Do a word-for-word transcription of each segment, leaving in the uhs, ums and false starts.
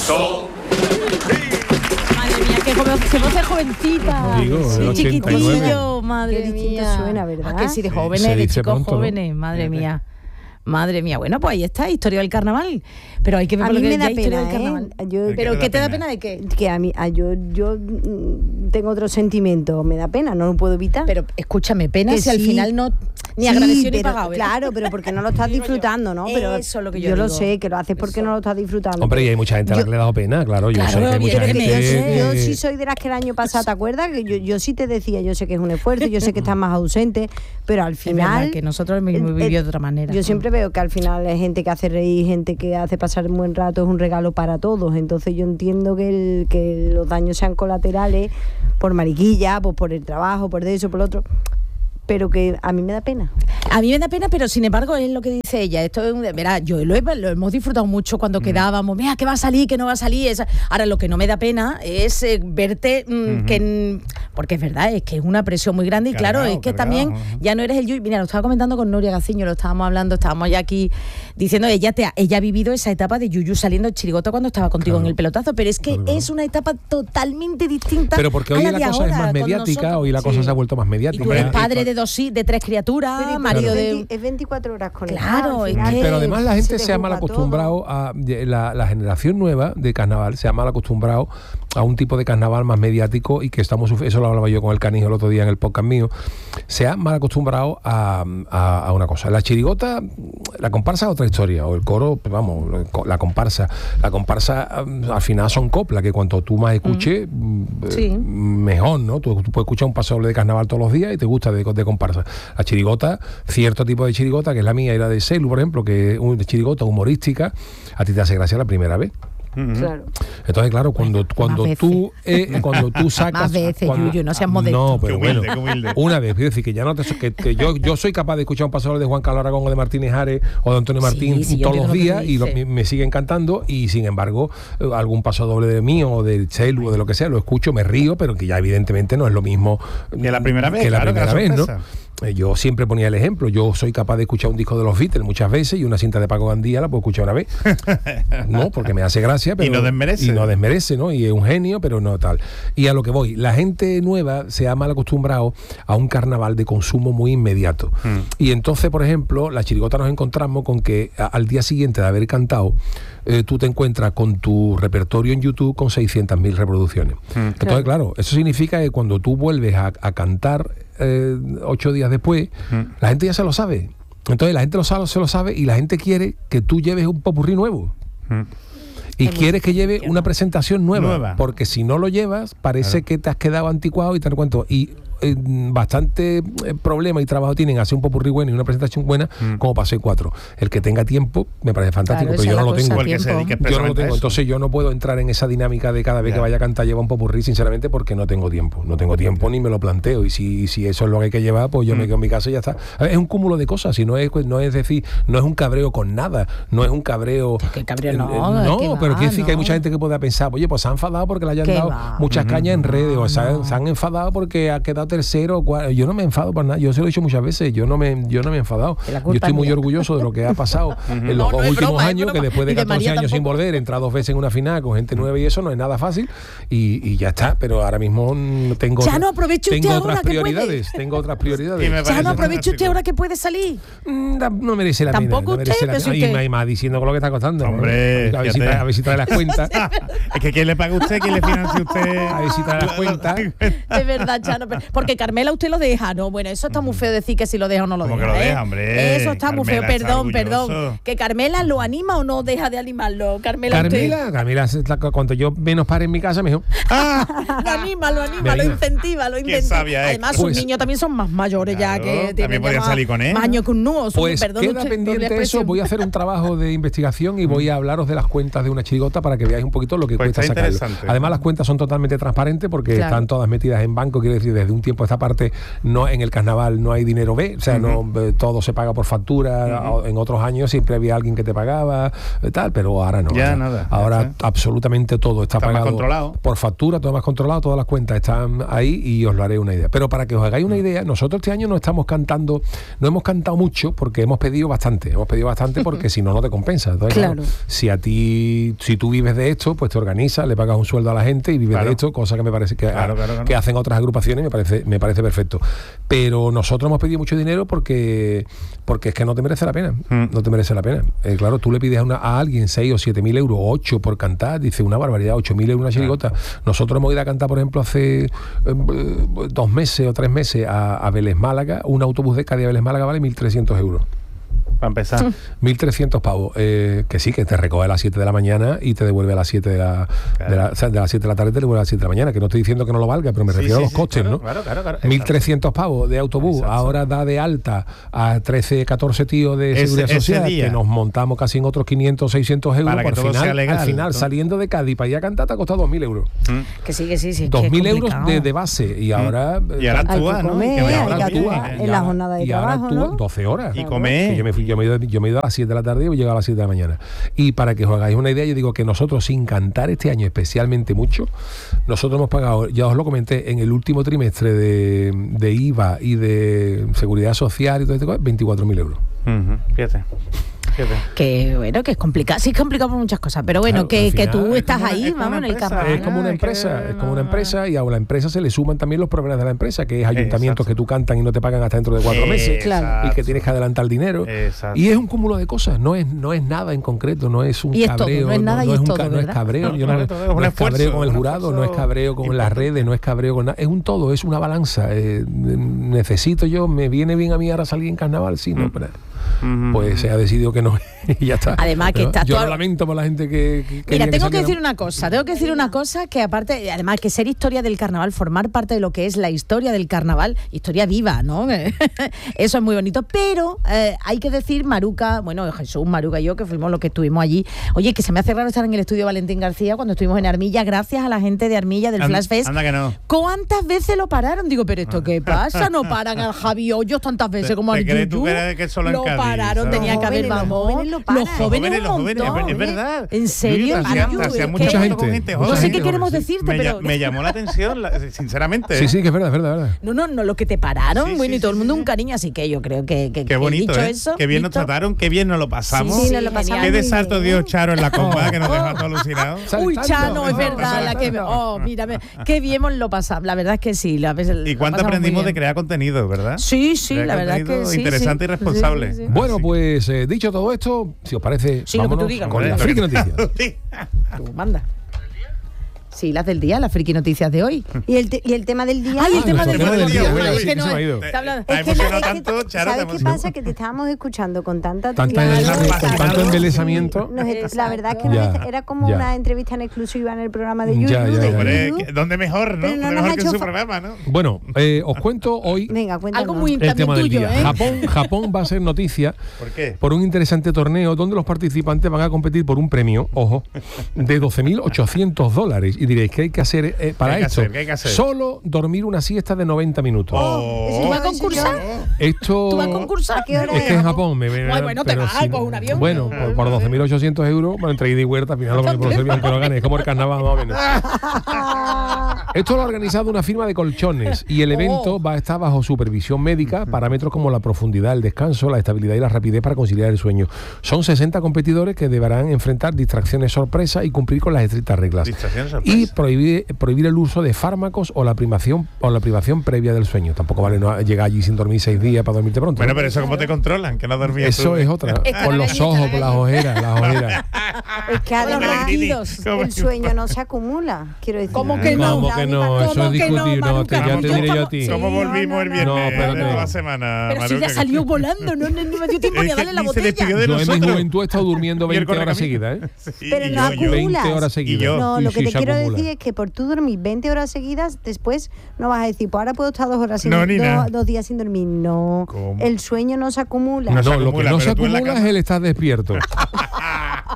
Sol. Madre mía, que como se voce jovencita. Digo, sí, del chiquitillo, madre Qué distinto mía. suena, ¿verdad? ¿A que sí, de Sí, jóvenes, se de dice chicos pronto, ¿no? jóvenes, madre mía. Madre mía, bueno, pues ahí está, historia del carnaval. Pero hay que ver A por lo mí que me da ya historia pena, del carnaval. ¿eh? Yo, Pero ¿Qué ¿qué te te da da pena? pena de qué? que a mí, a yo, yo mm, tengo otro sentimiento, me da pena, no lo puedo evitar. Pero escúchame, pena Que si al sí. final no ni Sí, agradecido ni pero- pagado. ¿verdad? Claro, pero porque no lo estás disfrutando, ¿no? Pero Eso es lo que yo lo digo. sé, que lo haces porque Eso. no lo estás disfrutando. Hombre, y hay mucha gente a la Yo- que le ha dado pena, claro. Yo Claro, sé que hay mucha evidentemente. gente Yo, que... yo sí soy de las que el año pasado, ¿te acuerdas? Que yo, yo sí te decía, yo sé que es un esfuerzo, yo sé que estás más ausente, pero al Es verdad final... que nosotros hemos el- vivido el- de otra manera. Yo siempre veo que al final hay gente que hace reír, gente que hace pasar un buen rato, es un regalo para todos. Entonces yo entiendo que, el, que los daños sean colaterales por mariquilla, pues por el trabajo, por de eso, por lo otro, pero que a mí me da pena. A mí me da pena, pero sin embargo es lo que dice ella. Esto es un, verá, yo lo, he- lo hemos disfrutado mucho cuando Mm. quedábamos, mira, que va a salir, que no va a salir. Esa. Ahora lo que no me da pena es eh, verte, mm, Ujú. que porque es verdad, es que es una presión muy grande y claro, Cargado, es que cargado, también ujú. ya no eres el Yuyu. Mira, lo estaba comentando con Nuria Gaciño, lo estábamos hablando, estábamos ya aquí diciendo, ella te ha, ella ha vivido esa etapa de Yuyu saliendo de Chirigota cuando estaba contigo Claro. en el pelotazo, pero es que Claro, claro. es una etapa totalmente distinta. Pero porque a hoy la la de cosa es ahora, más con mediática, nosotros. hoy la cosa Sí. se ha vuelto más Y mediática. tú eres Hombre, padre y- de dos, hi- de tres criaturas, Pero, marido es, de... veinti- es veinticuatro horas con él. Claro, Al es final que- Pero además la gente te se ha mal juzga acostumbrado a la, la generación nueva de carnaval se ha mal acostumbrado a un tipo de carnaval más mediático y que estamos suf- eso lo hablaba yo con el Canijo el otro día en el podcast mío. Se ha mal acostumbrado a, a, a una cosa. La chirigota, la comparsa es otra historia, o el coro, vamos, la comparsa. La comparsa al final son coplas que cuanto tú más escuches, mm. Sí. mejor, ¿no? Tú, tú puedes escuchar un paso doble de carnaval todos los días y te gusta de, de comparsa. La chirigota, cierto tipo de chirigota, que es la mía y la de Selu, por ejemplo, que es una chirigota humorística, a ti te hace gracia la primera vez. Ujú. Claro. Entonces, claro, cuando, cuando más tú eh, cuando tú sacas... Más veces, cuando- Yuyu, no seas modesto. No, Qué pero humilde, bueno, qué humilde. una vez, quiero decir que ya no te... Que, que yo, yo soy capaz de escuchar un paso doble de Juan Carlos Aragón o de Martínez Ares o de Antonio Sí, Martín sí, yo todos entiendo los lo que días y lo- dice. me, me siguen cantando y sin embargo eh, algún paso doble de mí o del Chelu o de lo que sea, lo escucho, me río, pero que ya evidentemente no es lo mismo Que la primera vez, que la claro, que la primera vez, ¿no? sorpresa. Eh, Yo siempre ponía el ejemplo, yo soy capaz de escuchar un disco de los Beatles muchas veces y una cinta de Paco Gandía la puedo escuchar una vez. No, porque me hace gracia, pero Y no desmerece. y no desmerece, ¿no? Y es un genio, pero no tal. Y a lo que voy, la gente nueva se ha mal acostumbrado a un carnaval de consumo muy inmediato. Mm. Y entonces, por ejemplo, la chirigota nos encontramos con que a- al día siguiente de haber cantado, eh, tú te encuentras con tu repertorio en YouTube con seiscientas mil reproducciones. Entonces, claro, eso significa que cuando tú vuelves a, a cantar eh, ocho días después, Mm. la gente ya se lo sabe. Entonces la gente lo sabe, se lo sabe y la gente quiere que tú lleves un popurrí nuevo. Mm. Y quieres que lleve una presentación nueva, Nueva. porque si no lo llevas, parece Claro. que te has quedado anticuado y te cuento. Y eh, bastante eh, problema y trabajo tienen hacer un popurrí bueno y una presentación buena Mm. como para hacer cuatro. El que tenga tiempo me parece fantástico, Claro, pero yo esa no es lo la tengo. cosa, O el que se tiempo. dedique Yo no lo expresamente a tengo, eso. entonces yo no puedo entrar en esa dinámica de cada vez Ya. que vaya a cantar lleva un popurrí, sinceramente, porque no tengo tiempo. No tengo tiempo ni me lo planteo. Y si, si eso es lo que hay que llevar, pues yo me Mm. quedo en mi casa y ya está. A ver, es un cúmulo de cosas, y no es, no es decir, no es un cabreo con nada, no es un cabreo. Que cabreo eh, no, eh, no, que va, pero quiere decir que hay no. mucha gente que pueda pensar, oye, pues se han enfadado porque le hayan Que dado va. muchas cañas en redes, o se han, no. se han enfadado porque ha quedado tercero o cuarto. Yo no me enfado para nada, yo se lo he dicho muchas veces, yo no me, yo no me he enfadado. Que la Yo culpa estoy es muy mía. orgulloso de lo que ha pasado en los No, dos no es últimos broma, es años, broma. que después de Y de catorce María años sin tampoco. volver, entrar dos veces en una final con gente nueva y eso no es nada fácil, y, y ya está, pero ahora mismo mm, tengo, Ya otras- no aproveche usted tengo ahora otras que puede. prioridades, tengo otras prioridades. Y me Ya parece no aproveche usted fantástico. ahora que puede salir. Mm, da- No merece la Tampoco pena. No merece usted, la pero pena. si Y usted- más- y más diciendo con lo que está costando. ¿no? Hombre, a ver, si fíjate. trae, a ver si trae las cuentas. Es que ¿quién le paga a usted? ¿Quién le financia a usted? A ver si trae las cuentas. De verdad, Chano. pero- Porque Carmela usted lo deja, ¿no? Bueno, eso está muy feo decir que si lo deja o no lo ¿Cómo deja. que lo ¿eh? deja, hombre? Eso está muy feo. Carmela está Perdón, orgulloso. perdón. ¿Que Carmela lo anima o no deja de animarlo? Carmela, Carmela, Carmela, se- la- cuando yo menos pare en mi casa, me dijo, usted lo anima, lo anima, Me lo anima. incentiva, lo incentiva. sabia es. Además, Pues- sus niños también son más mayores ya Claro, que también tienen podían ya más- salir con él. más años que un nudo. Son- pues perdón, queda usted, pendiente doble eso, expresión. voy a hacer un trabajo de investigación y voy a hablaros de las cuentas de una chirigota para que veáis un poquito lo que Pues cuesta está sacarlo. interesante. Además, las cuentas son totalmente transparentes porque Claro. están todas metidas en banco, quiere decir, desde un tiempo tiempo a esta parte, no, en el carnaval no hay dinero B, o sea, uh-huh. no eh, todo se paga por factura. Uh-huh. En otros años siempre había alguien que te pagaba, eh, tal, pero ahora no. Ya ahora, nada. Ahora ya absolutamente todo está, está pagado más controlado. Por factura, todo más controlado, todas las cuentas están ahí y os lo haré una idea. Pero para que os hagáis una idea, nosotros este año no estamos cantando, no hemos cantado mucho porque hemos pedido bastante, hemos pedido bastante porque si no, no te compensa. Entonces, claro. claro, si a ti, si tú vives de esto, pues te organizas, le pagas un sueldo a la gente y vives claro. de esto, cosa que me parece que, claro, claro, claro. que hacen otras agrupaciones, me parece, me parece perfecto. Pero nosotros hemos pedido mucho dinero porque, porque es que no te merece la pena, mm. no te merece la pena. Eh, claro, tú le pides a, una, a alguien seis o siete mil euros, ocho por cantar, dice una barbaridad, ocho mil euros una chirigota. Claro. Nosotros hemos ido a cantar, por ejemplo, hace eh, dos meses o tres meses a, a Vélez Málaga, un autobús de Cádiz a Vélez Málaga vale mil trescientos euros. Para empezar. mil trescientos pavos. Eh, que sí, que te recoge a las siete de la mañana y te devuelve a las siete de la, claro. de la, o sea, de las siete de la tarde y te devuelve a las siete de la mañana. Que no estoy diciendo que no lo valga, pero me sí, refiero sí, a los sí, costes, claro, ¿no? Claro, claro, claro. mil trescientos pavos de autobús. Exacto. Ahora da de alta a trece, catorce tíos de ese, seguridad social que nos montamos casi en otros quinientos, seiscientos euros. Para que por todo final, sea legal, al final, ¿no? Saliendo de Cádiz para ir a cantar te ha costado dos mil euros. Mm. Que sí, que sí, sí. dos mil euros de, de base. Y ahora... Mm. Y ahora actúa, ¿no? Comer, y ahora actúa en la jornada de y trabajo, ahora ¿no? doce horas. Y comer. Yo me, fui, yo, me he ido, yo me he ido a las siete de la tarde y he llegado a las siete de la mañana. Y para que os hagáis una idea, yo digo que nosotros, sin cantar este año especialmente mucho, nosotros hemos pagado, ya os lo comenté, en el último trimestre de, de I V A y de Seguridad Social y todo esto, veinticuatro mil euros. Uh-huh. Fíjate. Fíjate. Que bueno, que es complicado, sí es complicado por muchas cosas, pero bueno, claro, que, que tú estás una, ahí, vamos, en el carnaval. Es como una empresa, es como una empresa y a la empresa se le suman también los problemas de la empresa, que es ayuntamientos Exacto. que tú cantan y no te pagan hasta dentro de cuatro meses claro. y que tienes que adelantar dinero. Exacto. Y es un cúmulo de cosas, no es no es nada en concreto, no es un y es cabreo, todo, no es nada no, no y es un, todo, no es cabreo, yo no, no, no, no es cabreo con el jurado, no es cabreo con las redes, no es cabreo con nada, es un todo, es una balanza. Eh, necesito yo, me viene bien a mí ahora salir en carnaval, sí, no, pero pues se ha decidido que no y ya está. Además que está yo todo... lo lamento por la gente que, que mira, tengo que, que decir no... una cosa tengo que decir una cosa que aparte, además que ser historia del carnaval, formar parte de lo que es la historia del carnaval, historia viva, ¿no? Eso es muy bonito, pero eh, hay que decir, Maruca, bueno, Jesús, Maruca y yo, que fuimos los que estuvimos allí, oye, que se me hace raro estar en el estudio Valentín García cuando estuvimos en Armilla, gracias a la gente de Armilla, del And, Flash Fest. Anda que no. ¿Cuántas veces lo pararon? Digo, pero ¿esto qué pasa? No paran al Javi Hoyos tantas veces como al Yuyu. Que solo lo en Cádiz, pararon, ¿sabes? tenía que haber, vamos. Los jóvenes lo paran. Los jóvenes, los jóvenes, los jóvenes, es verdad. ¿En serio? Hacía, hacía mucha gente, gente no sé qué queremos decirte, me, pero... me llamó la atención, sinceramente. Sí, sí, que es verdad, es verdad, es verdad. No, no, no, lo que te pararon, sí, bueno, sí, y todo sí, el mundo sí. un cariño, así que yo creo que... que qué bonito, dicho ¿eh? Eso, qué bien ¿listo? nos trataron, qué bien nos lo pasamos. Sí, sí, nos lo pasamos. Qué de salto dio Charo en la comba, que nos dejó todos alucinados. Uy, Chano, es verdad, la que... Oh, mírame, qué bien hemos lo pasado. La verdad es que sí. La, la ¿Y cuánto aprendimos de crear contenido, verdad? Sí, sí, crear la verdad es que sí. Interesante sí. y responsable. Sí, sí, sí. Bueno, pues eh, dicho todo esto, si os parece, sí, vámonos lo que tú digas, con la friki noticia. Tú manda. Sí, las del día, las friki noticias de hoy. ¿Y el, te, y el tema del día? Ay, el Ah, tema el del tema día. del día, Bueno, sí, es que sí, no se me ha ido. está hablando- Te ha Es que, emocionado es que- tanto, Charo, ¿sabes te qué emocionó. pasa? Que te estábamos escuchando con tanta Tanta claro, embelesa- con claro. tanto embelesamiento. Nos est- la verdad es que Ya, nos- era como ya. una entrevista en exclusiva en el programa de Yuyu. Ya, ya, de ya. Hombre, Yuyu. que- ¿dónde mejor, no? Pero no ¿Dónde nos mejor ha que en hecho su fa- programa, no? Bueno, eh, os cuento hoy Venga, cuéntanos. Algo muy el también tema del tuyo, día. ¿eh? Japón, Japón va a ser noticia ¿Por qué? por un interesante torneo donde los participantes van a competir por un premio, ojo, de doce mil ochocientos dólares. Y diréis, ¿qué hay que hacer eh, para ¿Qué hay que esto? hacer? ¿Qué hay que hacer? Solo dormir una siesta de noventa minutos. Oh. ¿Tú vas a concursar? Esto ¿Tú vas a concursar? ¿A qué hora es que en Japón me Ay, bueno, te pero vas, sí, coge un avión. Bueno, por, por doce mil ochocientos euros, bueno, entre ida y vuelta, al final lo que por ser bien que lo gane, es como el carnaval más o menos. Esto lo ha organizado una firma de colchones y el evento Oh. va a estar bajo supervisión médica, parámetros como la profundidad, el descanso, la estabilidad y la rapidez para conciliar el sueño. Son sesenta competidores que deberán enfrentar distracciones sorpresa y cumplir con las estrictas reglas. Distracción sorpresa. Y prohibir, prohibir el uso de fármacos o la privación o la privación previa del sueño. Tampoco vale no llegar allí sin dormir seis días para dormirte pronto. Bueno, ¿no? pero eso cómo te controlan, que no dormías Eso tú. es otra. Estarán Por los allí, ojos, estarán por las allí. ojeras, las ojeras. Es que Los además ronquidos. el sueño no se acumula. Quiero decir. ¿Cómo que no? ¿Cómo que no? ¿Cómo Eso es que no, discutir. No, Maruca? te- ya te Yo diré yo a estamos- ti. Sí, ¿Cómo volvimos el no, viernes no, espérate. de la semana, Pero si Maruca? ya salió volando, no, no, no me dio tiempo Es ni a que darle la ni se despidió botella. de Yo en mi nosotros. juventud he estado durmiendo Y el veinte horas correcamino. seguidas, ¿eh? Sí, Pero y no yo, yo. acumulas. veinte horas seguidas. yo. No, Y lo que sí, te se quiero acumula. decir es que por tú dormir veinte horas seguidas, después no vas a decir, pues ahora puedo estar dos horas sin No, ni nada. dos, dos días sin dormir. No, ¿Cómo? el sueño no se acumula. No, se no, lo que acumula, no pero se tú en la acumula cama. es el estar despierto.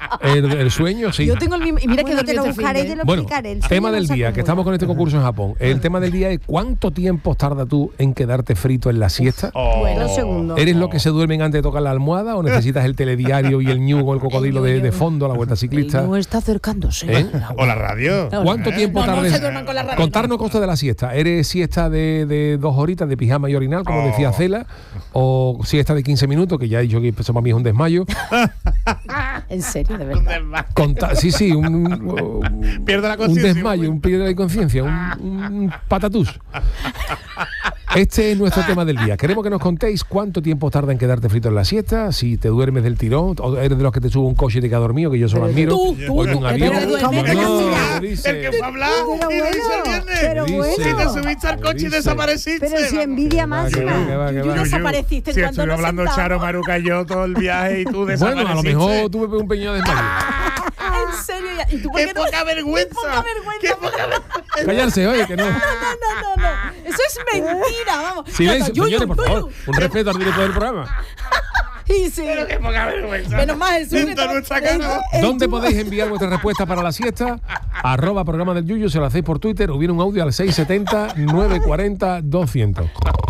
El, el sueño, sí. Yo tengo el mismo. Y mira Ah, que bueno, te lo dormí este buscaré y fin te de- lo Bueno, explicaré. El tema sueño del no se día, que acumula. estamos con este concurso en Japón. El tema del día es ¿cuánto tiempo tarda tú en quedarte frito en la siesta? Oh. Bueno, Dos segundos. ¿Eres lo que se duermen antes de tocar la almohada o necesitas el telediario y el ñu o el cocodrilo de, de fondo, la vuelta ciclista? No está acercándose. ¿Eh? O la radio. ¿Cuánto tiempo No, no tardes? se duerman con la radio, Contarnos cosas de la siesta. ¿Eres siesta de, de dos horitas de pijama y orinal, como Oh. decía Cela? ¿O siesta de quince minutos, que ya he dicho que eso para mí es un desmayo? En serio, de verdad. Conta- sí, sí, un, un- Pierde la un conciencia. desmayo, un pierde la conciencia, un, un patatús. Este es nuestro tema del día. Queremos que nos contéis cuánto tiempo tarda en quedarte frito en la siesta, si te duermes del tirón, o eres de los que te sube un coche y te queda dormido, que yo solo admiro. Tú, tú, o en tú, un que avión. te duermes. ¿Cómo que No, mira? me dice- El que fue a hablar Pero y lo hizo el bueno, viernes. pero Dice- bueno. Si te subiste al coche y Dice- desapareciste. Pero si envidia Que va, que va, que máxima. va, que Tú va. desapareciste Si cuando estuvimos nos hablando sentamos. Charo, Maruca y yo todo el viaje y tú desapareciste. Bueno, a lo mejor tú me pegas un pequeño desmayo. En serio, ya- ¿y tú por ¡Qué qué no? poca vergüenza! ¡Qué poca vergüenza! ¡Qué poca vergüenza! Callarse, oye, que no. No, no, no, no. Eso es mentira, vamos. Silencio, Yuyu, señores, por Yuyu. favor. Un respeto al director del programa. Y sí. Pero qué poca vergüenza. Menos mal, el suyo Siento no- nuestra cara. ¿Dónde podéis enviar vuestra respuesta para la siesta? Arroba programa del Yuyu, se lo hacéis por Twitter o viene un audio al seis setenta, nueve cuarenta, doscientos.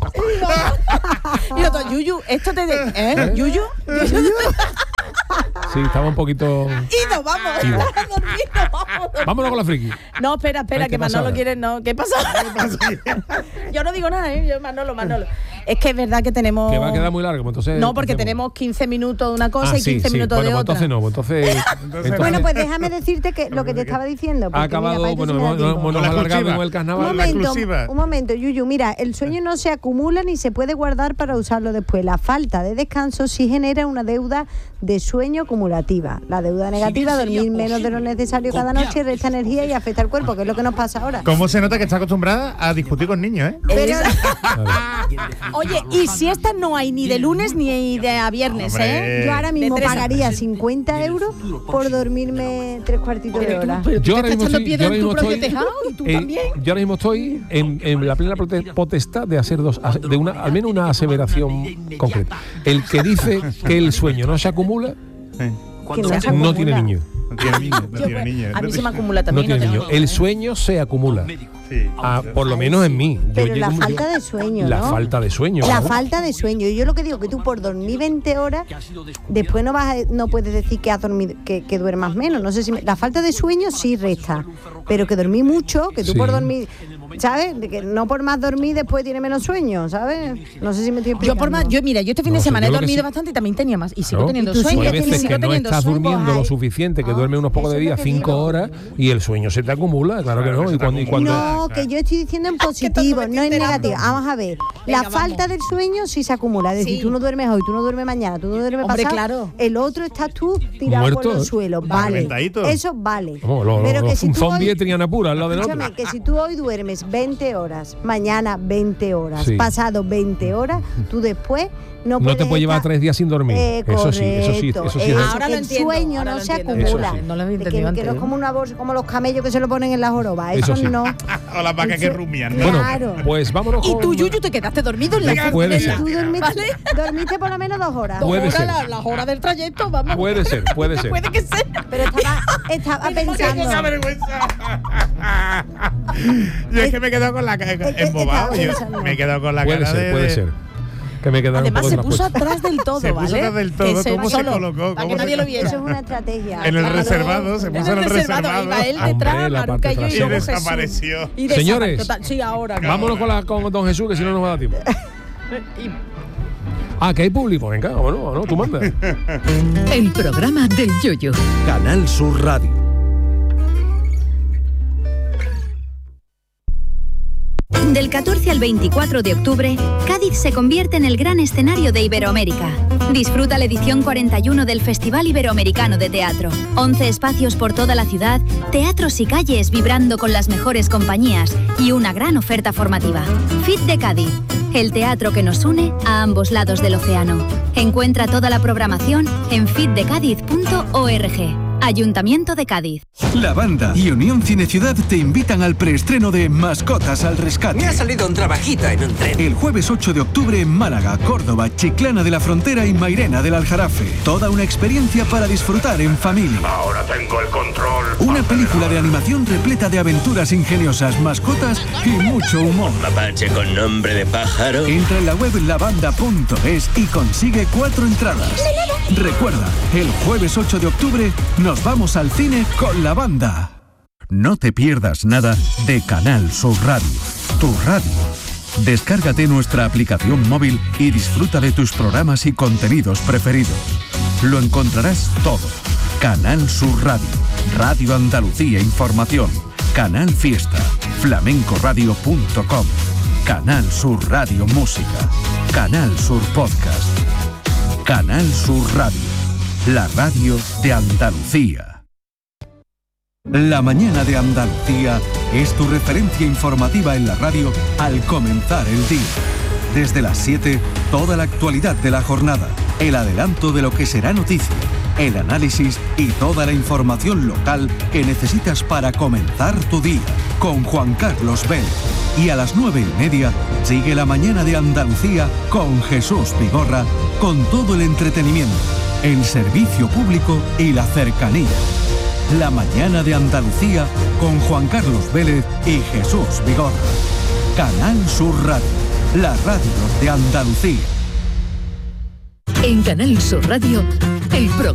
Y otro, Yuyu, esto te... de- ¿Eh? ¿Yuyu? ¿Yuyu? Sí, estaba un poquito... Ido, vamos. Ido. Estás dormido, vamos. Vámonos con la friki. No, espera, espera, Ay, ¿qué que pasa Manolo ahora? quiere... No, ¿qué pasa? Yo no digo nada, ¿eh? Yo, Manolo, Manolo. Es que es verdad que tenemos... Que va a quedar muy largo, pues entonces... No, porque hacemos. tenemos quince minutos de una cosa Ah, y sí, quince sí. minutos Bueno, de pues otra. entonces no, pues entonces... entonces Bueno, pues déjame decirte que lo que te estaba diciendo. ha porque, acabado, mira, bueno, parece que hemos, me da tiempo. hemos La alargado exclusiva. con el Un carnaval. la momento, exclusiva. un momento, Yuyu, mira, el sueño no se acumula ni se puede guardar para usarlo después. La falta de descanso sí genera una deuda de sueño acumulativa. La deuda negativa, dormir menos de lo necesario cada noche, resta energía y afecta al cuerpo, que es lo que nos pasa ahora. ¿Cómo se nota que está acostumbrada a discutir con niños, eh? Pero, Oye, y siesta no hay ni de lunes ni de a viernes, Hombre. ¿eh? yo ahora mismo De tres a- pagaría cincuenta euros por dormirme tres cuartitos de Pero tú, hora. pero tú Yo te ahora estás mismo echando estoy, piedra yo ahora en tu mismo propio estoy, tejado y tú eh, también. yo ahora mismo estoy en, en la plena prote- potestad de hacer dos, de una, al menos una aseveración concreta. El que dice que el sueño no se acumula, Eh, Que no se no acumula. tiene niño. No tiene niños, no Yo, tiene pues, niños. a mí se me acumula No también. tiene te niño. digo, El ¿eh? sueño se acumula. Sí. Ah, por lo menos en mí. Yo Pero la llego- falta yo- de sueño, La ¿no? falta de sueño. La claro. falta de sueño. Yo lo que digo que tú por dormir veinte horas, después no vas a- no puedes decir que has dormido, que, que duermas menos. No sé si me- la falta de sueño sí resta, pero que dormí mucho, que tú Sí. por dormir, ¿sabes? De que no por más dormir después tienes menos sueño, ¿sabes? No sé si me estoy explicando. Yo por más, yo mira, yo este fin No, de sí, semana yo he lo que dormido sí- bastante y también tenía más y sigo ¿No? teniendo Y tú sueño. Hay sigues veces sigo que no teniendo estás sueño. durmiendo lo Ay. suficiente, que Ah, duermes unos pocos eso de es lo días, que cinco digo. horas, y el sueño se te acumula, claro que Claro no. que Y se te cuando, y cuando- No, que yo estoy diciendo en positivo, me no estoy en enterando. negativo. Vamos a ver, Venga, la falta vamos. del sueño sí se acumula. Es decir, Sí. tú no duermes hoy, tú no duermes mañana, tú no duermes Hombre, pasado. claro. El otro estás tú tirado Muerto. por el suelo. Vale. Reventadito. Eso vale. Vamos, lo- lo- Pero que los si tú zombies hoy- tenían apura al lado del otro. Escúchame, que si tú hoy duermes veinte horas, mañana veinte horas, Sí. pasado veinte horas, tú después no No puedes te puedes llevar estar- tres días sin dormir. Eh, Eso sí, eso sí, correcto, eso sí. eso, es- Ahora lo el entiendo, sueño ahora no lo se entiendo. acumula. Eso sí. No lo había De entendido que, que no antes, es como una bolsa, como los camellos que se lo ponen en las jorobas. Eso, Eso sí. no. O las vacas que Eso- rumian. Claro. ¿no? Bueno, pues vámonos Y con... tú, Yuyu, te quedaste dormido en la Venga, puede en ser. la- Tú dormiste, ¿Vale? dormiste por lo menos dos horas. Dos Puede horas, ser. la- las horas del trayecto, vamos. Puede ser, puede ser. Puede que sea. Pero estaba, estaba ¡Qué poca pensando. vergüenza! Yo es que me he quedado con la cara que embobado. estaba Yo pensando. me he quedado con la Puede cara ser, de... puede de- ser. Que me quedaron Además un se poco puso traspuestos. atrás del todo, Se puso ¿vale? atrás del Que todo. se- ¿Cómo se solo, colocó? Para que ¿Cómo nadie se- lo viera. Eso es una estrategia. En el Claro. reservado, se En puso en el reservado. Iba él Hombre, detrás, la Maruca y yo y parte luego trasera. Y Jesús. desapareció. Y Señores, desapareció. Sí, ahora. Vámonos con, la, con don Jesús, que si no nos va a dar tiempo. Y- Ah, que hay público. Venga, bueno, bueno, tú mandas. El programa del Yoyo. Canal Sur Radio. Del catorce al veinticuatro de octubre, Cádiz se convierte en el gran escenario de Iberoamérica. Disfruta la edición cuarenta y uno del Festival Iberoamericano de Teatro. once espacios por toda la ciudad, teatros y calles vibrando con las mejores compañías y una gran oferta formativa. F I T de Cádiz, el teatro que nos une a ambos lados del océano. Encuentra toda la programación en fit de cádiz punto org. Ayuntamiento de Cádiz. La Banda y Unión Cineciudad te invitan al preestreno de Mascotas al Rescate. Me ha salido un trabajito en un tren. El jueves ocho de octubre en Málaga, Córdoba, Chiclana de la Frontera y Mairena del Aljarafe. Toda una experiencia para disfrutar en familia. Ahora tengo el control. Una película de animación repleta de aventuras ingeniosas, mascotas y mucho humor. Mapache con nombre de pájaro. Entra en la web lavanda punto es y consigue cuatro entradas. Recuerda, el jueves ocho de octubre nos vamos al cine con la banda. No te pierdas nada de Canal Sur Radio, tu radio. Descárgate nuestra aplicación móvil y disfruta de tus programas y contenidos preferidos. Lo encontrarás todo. Canal Sur Radio, Radio Andalucía Información, Canal Fiesta, flamencoradio punto com, Canal Sur Radio Música, Canal Sur Podcast, Canal Sur Radio, la radio de Andalucía. La mañana de Andalucía es tu referencia informativa en la radio al comenzar el día. Desde las siete, toda la actualidad de la jornada, el adelanto de lo que será noticia, el análisis y toda la información local que necesitas para comenzar tu día, con Juan Carlos Vélez. Y a las nueve y media sigue la mañana de Andalucía con Jesús Vigorra, con todo el entretenimiento, el servicio público y la cercanía. La mañana de Andalucía con Juan Carlos Vélez y Jesús Vigorra. Canal Sur Radio, la radio de Andalucía. En Canal Sur Radio, el programa